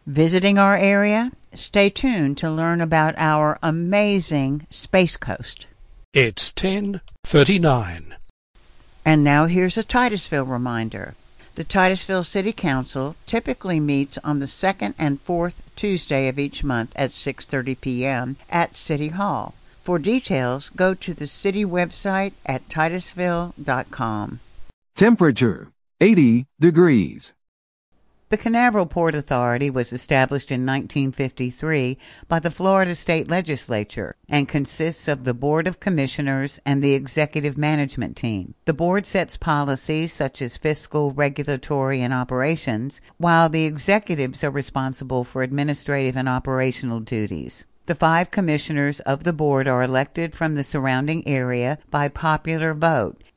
Visiting our area? Stay tuned to learn about our amazing Space Coast. It's 10:39. And now here's a Titusville reminder. The Titusville City Council typically meets on the second and fourth Tuesday of each month at 6:30 p.m. at City Hall. For details, go to the city website at titusville.com. Temperature 80 degrees. The Canaveral Port Authority was established in 1953 by the Florida State Legislature and consists of the Board of Commissioners and the Executive Management Team. The board sets policies such as fiscal, regulatory, and operations, while the executives are responsible for administrative and operational duties. The 5 commissioners of the board are elected from the surrounding area by popular vote